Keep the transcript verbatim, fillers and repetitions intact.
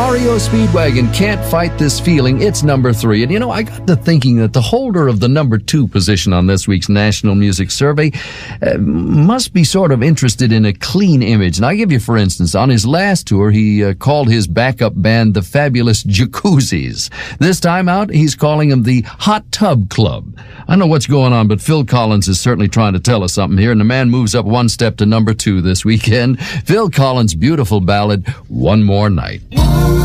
R E O Speedwagon, Can't Fight This Feeling. It's number three. And, you know, I got to thinking that the holder of the number two position on this week's National Music Survey uh, must be sort of interested in a clean image. And I give you, for instance, on his last tour, he uh, called his backup band the Fabulous Jacuzzis. This time out, he's calling them the Hot Tub Club. I don't know what's going on, but Phil Collins is certainly trying to tell us something here, and the man moves up one step to number two this weekend. Phil Collins' beautiful ballad, One More Night.